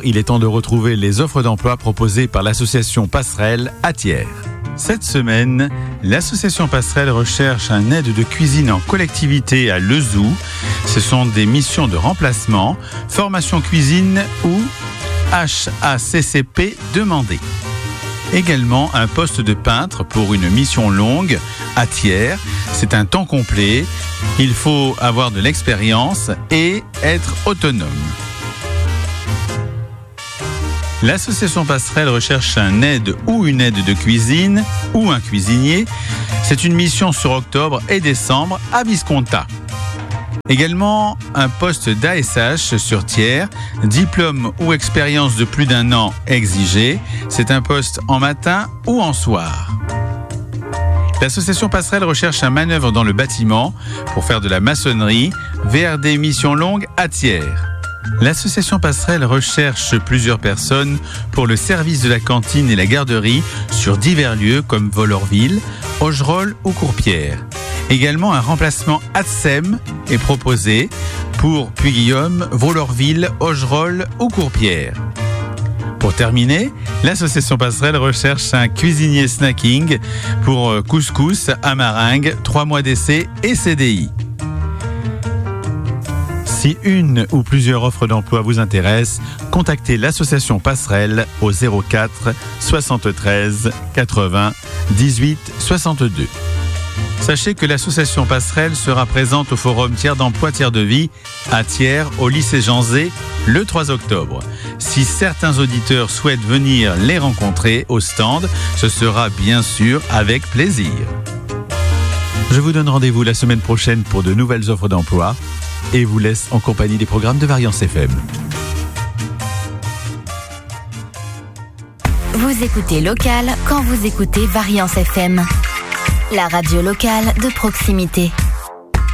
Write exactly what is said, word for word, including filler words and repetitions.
il est temps de retrouver les offres d'emploi proposées par l'association Passerelle à Thiers. Cette semaine, l'association Passerelle recherche un aide de cuisine en collectivité à Lezoux. Ce sont des missions de remplacement, formation cuisine ou H A C C P demandées. Également un poste de peintre pour une mission longue à Thiers. C'est un temps complet. Il faut avoir de l'expérience et être autonome. L'association Passerelle recherche un aide ou une aide de cuisine ou un cuisinier. C'est une mission sur octobre et décembre à Visconta. Également un poste d'A S H sur Thiers, diplôme ou expérience de plus d'un an exigé. C'est un poste en matin ou en soir. L'association Passerelle recherche un manœuvre dans le bâtiment pour faire de la maçonnerie. V R D mission longue à Thiers. L'association Passerelle recherche plusieurs personnes pour le service de la cantine et la garderie sur divers lieux comme Volorville, Augerolles ou Courpierre. Également un remplacement A T S E M est proposé pour Puy-Guillaume, Volorville, Augerolles ou Courpierre. Pour terminer, l'association Passerelle recherche un cuisinier snacking pour couscous, amaringue, trois mois d'essai et C D I. Si une ou plusieurs offres d'emploi vous intéressent, contactez l'association Passerelle au zéro quatre soixante-treize quatre-vingts dix-huit soixante-deux. Sachez que l'association Passerelle sera présente au forum Tiers d'emploi Tiers de vie à Thiers au lycée Jean Zay le trois octobre. Si certains auditeurs souhaitent venir les rencontrer au stand, ce sera bien sûr avec plaisir. Je vous donne rendez-vous la semaine prochaine pour de nouvelles offres d'emploi et vous laisse en compagnie des programmes de Variance F M. Vous écoutez Local quand vous écoutez Variance F M, la radio locale de proximité.